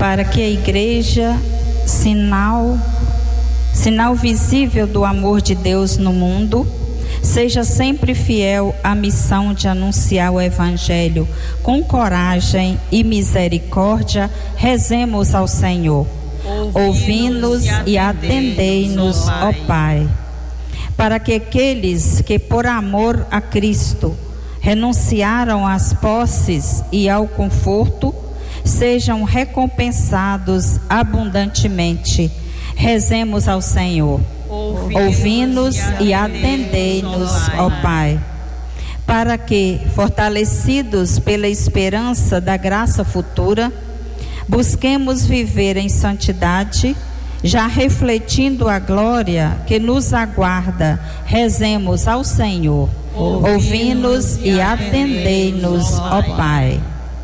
para que a igreja, sinal visível do amor de Deus no mundo, seja sempre fiel à missão de anunciar o Evangelho com coragem e misericórdia. Rezemos ao Senhor. Ouvi-nos e atendei-nos, ó Pai, para que aqueles que por amor a Cristo renunciaram às posses e ao conforto sejam recompensados abundantemente. Rezemos ao Senhor. Ouvi-nos e atendei-nos, ó Pai, para que, fortalecidos pela esperança da graça futura, busquemos viver em santidade, já refletindo a glória que nos aguarda. Rezemos ao Senhor. Ouvi-nos e atendei-nos, ó Pai,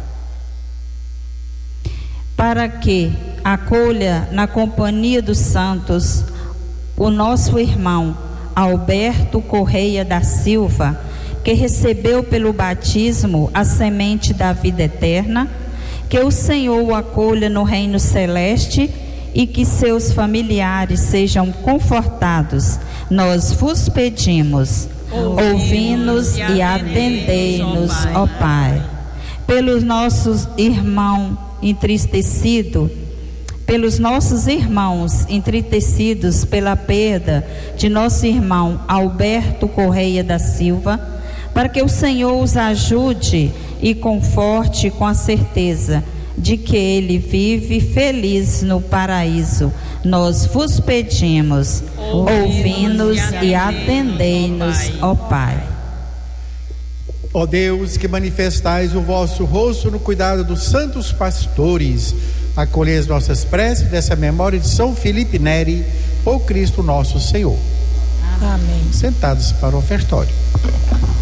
para que acolha na companhia dos santos o nosso irmão Alberto Correia da Silva, que recebeu pelo batismo a semente da vida eterna. Que o Senhor o acolha no reino celeste e que seus familiares sejam confortados. Nós vos pedimos. Ouvi-nos e atendei-nos, ó Pai. Pelos nossos irmãos entristecidos pela perda de nosso irmão Alberto Correia da Silva, para que o Senhor os ajude e conforte com a certeza de que ele vive feliz no paraíso. Nós vos pedimos. Ouvi-nos e atendei-nos, ó Pai. Ó Deus, que manifestais o vosso rosto no cuidado dos santos pastores, acolhei as nossas preces dessa memória de São Felipe Neri, por Cristo nosso Senhor. Amém. Sentados para o ofertório.